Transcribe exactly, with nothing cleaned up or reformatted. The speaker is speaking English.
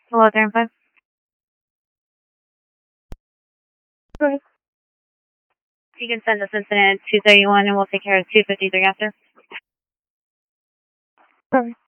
Hello, there, five. Right. You can send us incident at two thirty-one and we'll take care of two fifty-three after. Right.